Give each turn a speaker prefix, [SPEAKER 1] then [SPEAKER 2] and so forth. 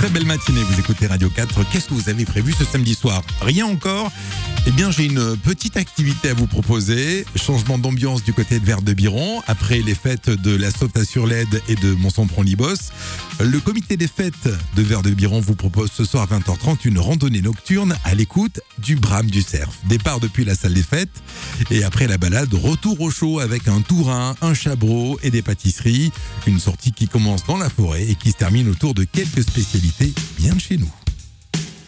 [SPEAKER 1] Très belle matinée, vous écoutez Radio 4. Qu'est-ce que vous avez prévu ce samedi soir? Rien encore? Eh bien, j'ai une petite activité à vous proposer. Changement d'ambiance du côté de Vert-de-Biron. Après les fêtes de la Sauta-sur-l'Aide et de Mont-Sampron-Libos, le comité des fêtes de Vert-de-Biron vous propose ce soir à 20h30 une randonnée nocturne à l'écoute du Brame du Cerf. Départ depuis la salle des fêtes et après la balade, retour au chaud avec un tourin, un chabreau et des pâtisseries. Une sortie qui commence dans la forêt et qui se termine autour de quelques spécialités bien de chez nous.